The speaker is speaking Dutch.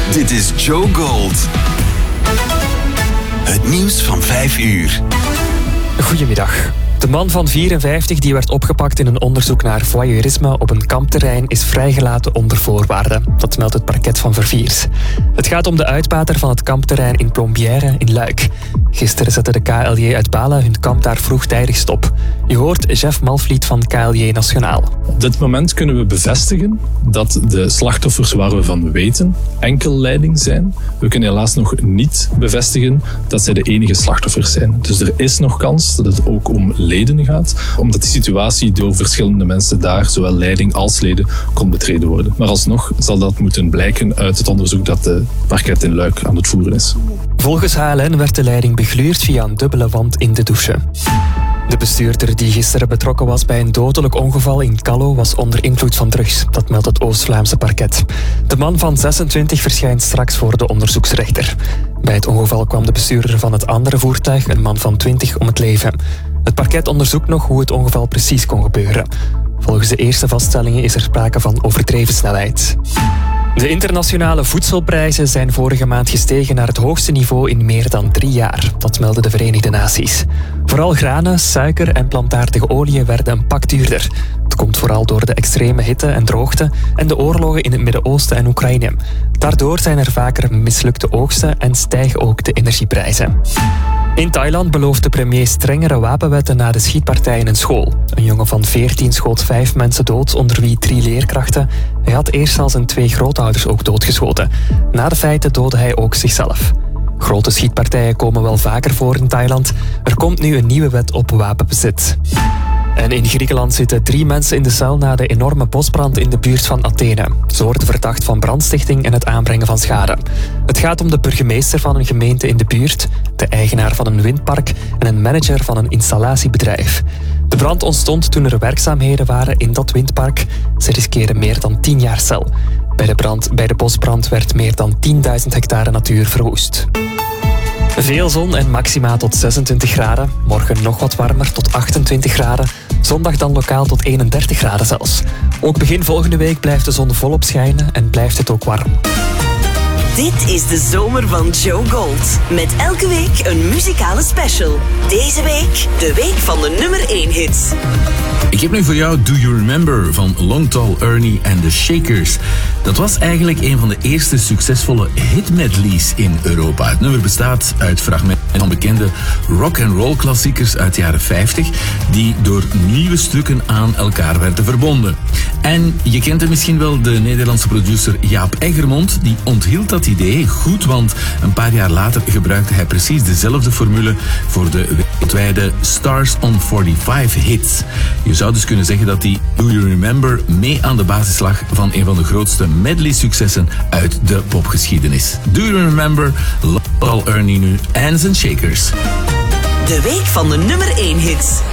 Dit is Joe Gold. Het nieuws van 5 uur. Goedemiddag. De man van 54 die werd opgepakt in een onderzoek naar voyeurisme op een kampterrein is vrijgelaten onder voorwaarden. Dat meldt het parket van Verviers. Het gaat om de uitbater van het kampterrein in Plombières in Luik. Gisteren zette de KLJ uit Balen hun kamp daar vroegtijdig stop. Je hoort Jeff Malvliet van KLJ Nationaal. Op dit moment kunnen we bevestigen dat de slachtoffers waar we van weten enkel leiding zijn. We kunnen helaas nog niet bevestigen dat zij de enige slachtoffers zijn. Dus er is nog kans dat het ook om leden gaat, omdat die situatie door verschillende mensen daar, zowel leiding als leden, kon betreden worden. Maar alsnog zal dat moeten blijken uit het onderzoek dat de parket in Luik aan het voeren is. Volgens HLN werd de leiding begluurd via een dubbele wand in de douche. De bestuurder die gisteren betrokken was bij een dodelijk ongeval in Kallo was onder invloed van drugs. Dat meldt het Oost-Vlaamse parket. De man van 26 verschijnt straks voor de onderzoeksrechter. Bij het ongeval kwam de bestuurder van het andere voertuig, een man van 20, om het leven. Het parket onderzoekt nog hoe het ongeval precies kon gebeuren. Volgens de eerste vaststellingen is er sprake van overdreven snelheid. De internationale voedselprijzen zijn vorige maand gestegen naar het hoogste niveau in meer dan 3 jaar. Dat melden de Verenigde Naties. Vooral granen, suiker en plantaardige oliën werden een pak duurder. Het komt vooral door de extreme hitte en droogte en de oorlogen in het Midden-Oosten en Oekraïne. Daardoor zijn er vaker mislukte oogsten en stijgen ook de energieprijzen. In Thailand belooft de premier strengere wapenwetten na de schietpartij in een school. Een jongen van 14 schoot 5 mensen dood, onder wie 3 leerkrachten. Hij had eerst al zijn 2 grootouders ook doodgeschoten. Na de feiten doodde hij ook zichzelf. Grote schietpartijen komen wel vaker voor in Thailand. Er komt nu een nieuwe wet op wapenbezit. En in Griekenland zitten 3 mensen in de cel na de enorme bosbrand in de buurt van Athene. Ze worden verdacht van brandstichting en het aanbrengen van schade. Het gaat om de burgemeester van een gemeente in de buurt, de eigenaar van een windpark en een manager van een installatiebedrijf. De brand ontstond toen er werkzaamheden waren in dat windpark. Ze riskeren meer dan 10 jaar cel. Bij de bosbrand werd meer dan 10.000 hectare natuur verwoest. Veel zon en maxima tot 26 graden. Morgen nog wat warmer tot 28 graden. Zondag dan lokaal tot 31 graden zelfs. Ook begin volgende week blijft de zon volop schijnen en blijft het ook warm. Dit is de zomer van Joe Gold. Met elke week een muzikale special. Deze week de week van de nummer 1 hits. Ik heb nu voor jou Do You Remember van Long Tall Ernie and the Shakers. Dat was eigenlijk een van de eerste succesvolle hitmedleys in Europa. Het nummer bestaat uit fragmenten van bekende rock-and-roll klassiekers uit de jaren 50... die door nieuwe stukken aan elkaar werden verbonden. En je kent hem misschien wel, de Nederlandse producer Jaap Eggermond. Die onthield dat idee goed, want een paar jaar later gebruikte hij precies dezelfde formule voor de wereldwijde Stars on 45 hits. Je zou dus kunnen zeggen dat die Do You Remember mee aan de basis lag van een van de grootste medley-successen uit de popgeschiedenis. Do You Remember, Long Tall Ernie nu en zijn Shakers. De week van de nummer 1 hits.